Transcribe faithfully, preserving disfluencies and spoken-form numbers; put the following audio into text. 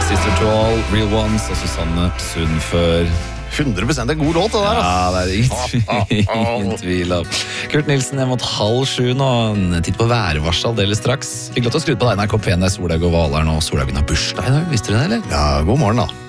Sister to All, Real Ones og Susanne Sund før hundre prosent en god låt, det der. Ja, det er ingen, ingen tvil om. Kurt Nilsen er mot halv sju nå. En titt på værvarsel deles straks. Fikk lov til å skru på deg N R K P når Solhaug og Valeren og Solhaugen har bursdag i dag. Visste du det, eller? Ja, god morgen da.